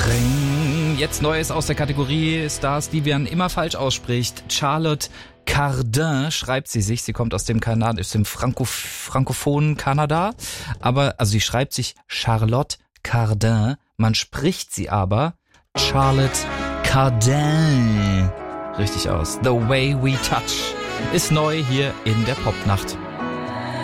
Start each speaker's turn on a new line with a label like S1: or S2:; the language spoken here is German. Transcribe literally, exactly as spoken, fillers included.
S1: Ring. Jetzt Neues aus der Kategorie Stars, die man immer falsch ausspricht. Charlotte Cardin schreibt sie sich. Sie kommt aus dem Kanada, aus dem Franco, frankophonen Kanada. Aber, also sie schreibt sich Charlotte Cardin. Man spricht sie aber Charlotte Cardin richtig aus. The Way We Touch ist neu hier in der Popnacht.